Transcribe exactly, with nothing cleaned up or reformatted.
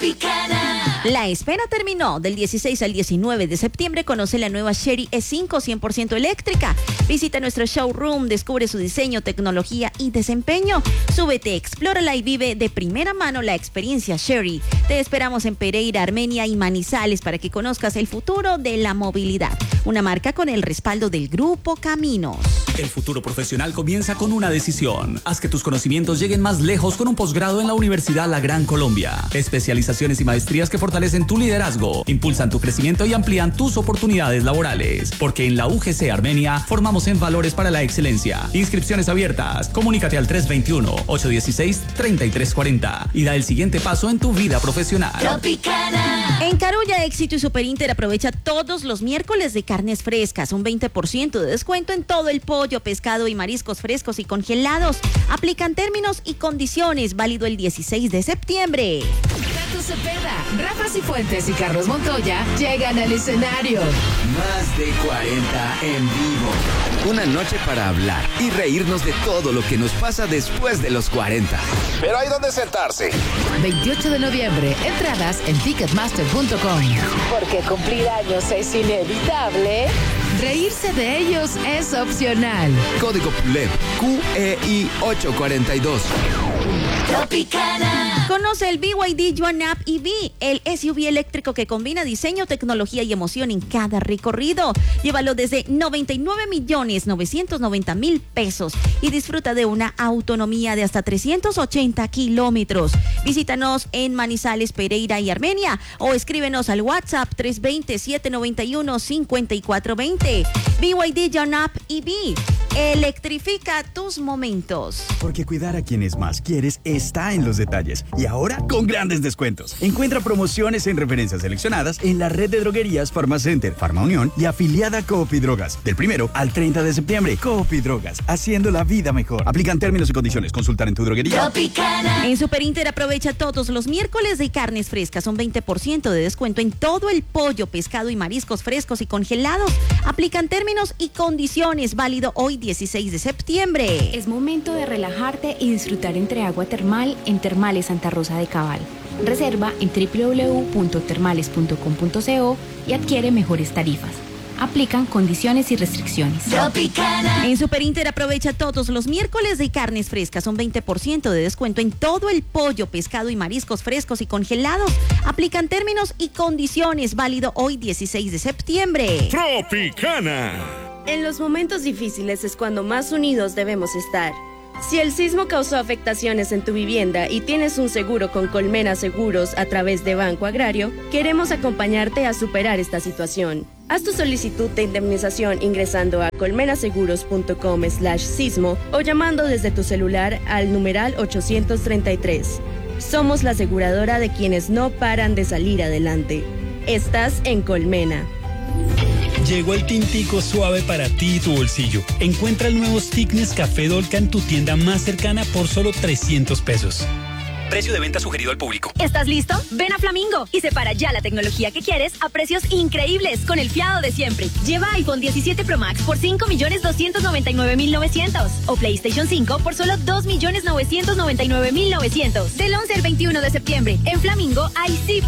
Tropicana. La espera terminó. Del dieciséis al diecinueve de septiembre conoce la nueva Chery E cinco cien por ciento eléctrica. Visita nuestro showroom, descubre su diseño, tecnología y desempeño. Súbete, explórala y vive de primera mano la experiencia Chery. Te esperamos en Pereira, Armenia y Manizales para que conozcas el futuro de la movilidad. Una marca con el respaldo del Grupo Caminos. El futuro profesional comienza con una decisión. Haz que tus conocimientos lleguen más lejos con un posgrado en la Universidad La Gran Colombia. Especializaciones y maestrías que fortalecen tu liderazgo, impulsan tu crecimiento y amplían tus oportunidades laborales. Porque en la U G C Armenia formamos en valores para la excelencia. Inscripciones abiertas. Comunícate al tres veintiuno, ochocientos dieciséis, treinta y tres cuarenta y da el siguiente paso en tu vida profesional. Tropicana. En Carulla, Éxito y Superinter aprovecha todos los miércoles de carnes frescas. Un veinte por ciento de descuento en todo el pollo, pescado y mariscos frescos y congelados. Aplican términos y condiciones. Válido el dieciséis de septiembre. Tato Cepeda, Rafa Cifuentes y Carlos Montoya llegan al escenario. Más de cuarenta en vivo. Una noche para hablar y reírnos de todo lo que nos pasa después de los cuarenta. Pero hay donde sentarse. veintiocho de noviembre, entradas en ticketmaster punto com. Porque cumplir años es inevitable, reírse de ellos es opcional. Código P U L E P Q E I ochocientos cuarenta y dos. Tropicana. Conoce el B Y D Yuan-Up E V, el S U V eléctrico que combina diseño, tecnología y emoción en cada recorrido. Llévalo desde noventa y nueve millones novecientos noventa mil pesos y disfruta de una autonomía de hasta trescientos ochenta kilómetros. Visítanos en Manizales, Pereira y Armenia o escríbenos al WhatsApp tres dos cero, siete nueve uno, cinco cuatro dos cero. B Y D Yuan-Up E V. Electrifica tus momentos. Porque cuidar a quienes más quieres está en los detalles. Y ahora con grandes descuentos. Encuentra promociones en referencias seleccionadas en la red de droguerías Farmacenter, Farmaunión y afiliada Coop y Drogas. Del primero al treinta de septiembre, Coop y Drogas, haciendo la vida mejor. Aplican términos y condiciones. Consultar en tu droguería. Tropicana. En Superinter aprovecha todos los miércoles de carnes frescas. Un veinte por ciento de descuento en todo el pollo, pescado y mariscos frescos y congelados. Aplican términos y condiciones. Válido hoy dieciséis de septiembre. Es momento de relajarte y disfrutar entre agua termal en Termales Santa Rosa de Cabal. Reserva en doble u doble u doble u punto termales punto com punto co y adquiere mejores tarifas. Aplican condiciones y restricciones. Tropicana. En Superinter aprovecha todos los miércoles de carnes frescas. Un veinte por ciento de descuento en todo el pollo, pescado y mariscos frescos y congelados. Aplican términos y condiciones. Válido hoy dieciséis de septiembre. Tropicana. En los momentos difíciles es cuando más unidos debemos estar. Si el sismo causó afectaciones en tu vivienda y tienes un seguro con Colmena Seguros a través de Banco Agrario, queremos acompañarte a superar esta situación. Haz tu solicitud de indemnización ingresando a colmenaseguros punto com slash sismo o llamando desde tu celular al numeral ochocientos treinta y tres. Somos la aseguradora de quienes no paran de salir adelante. Estás en Colmena. Llegó el tintico suave para ti y tu bolsillo. Encuentra el nuevo Thickness Café Dolca en tu tienda más cercana por solo trescientos pesos. Precio de venta sugerido al público. ¿Estás listo? Ven a Flamingo y separa ya la tecnología que quieres a precios increíbles con el fiado de siempre. Lleva iPhone diecisiete Pro Max por cinco millones doscientos noventa y nueve mil novecientos o PlayStation cinco por solo dos millones novecientos noventa y nueve mil novecientos. Del once al veintiuno de septiembre en Flamingo hay sí